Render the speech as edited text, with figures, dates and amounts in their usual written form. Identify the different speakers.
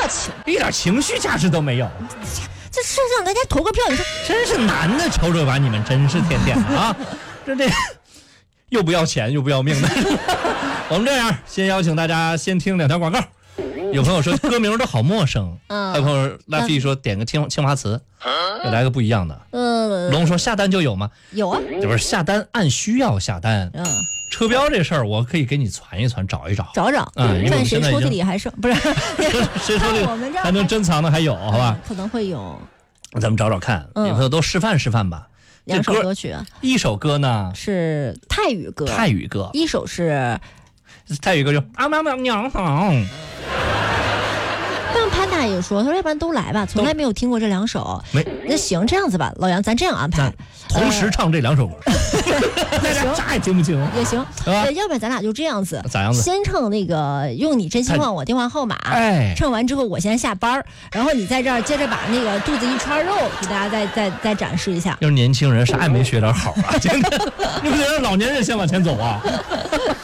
Speaker 1: 情，
Speaker 2: 一点情绪价值都没有。
Speaker 1: 这是让大家投个票，你说
Speaker 2: 真是男的瞅瞅吧，你们真是天天的啊！这又不要钱又不要命的。我们这样，先邀请大家先听2条广告。有朋友说歌名都好陌生，还有朋友拉菲说点个青花瓷，又来个不一样的。龙说下单就有吗？
Speaker 1: 有啊，
Speaker 2: 就是下单按需要下单。车标这事儿我可以给你传一传，找一找。
Speaker 1: 看谁抽屉里还剩，不是
Speaker 2: 谁抽屉还能珍藏的还有，好吧？
Speaker 1: 可能会有。
Speaker 2: 咱们找找看，有朋友都示范示范吧。
Speaker 1: 2首歌曲，
Speaker 2: 一首歌呢
Speaker 1: 是泰语歌，一首是
Speaker 2: 泰语歌就啊妈妈娘好。
Speaker 1: 但潘大爷说，他说要不然都来吧，从来没有听过这2首。那行，这样子吧，老杨，咱这样安排，
Speaker 2: 同时唱这2首歌，大家啥也听不清
Speaker 1: 也行。要不然咱俩就这样子，
Speaker 2: 咋样子？
Speaker 1: 先唱那个用你真心换我电话号码，唱完之后我先下班，然后你在这儿接着把那个肚子一串肉给大家再展示一下。
Speaker 2: 要是年轻人啥也没学点好啊，真的，你不得让老年人先往前走啊？